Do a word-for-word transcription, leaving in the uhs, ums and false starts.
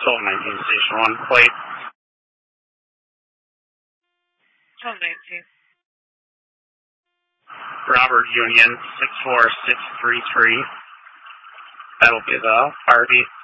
twelve nineteen, Station one, plate. twelve nineteen. Robert Union, six four six three three. That'll be the R V.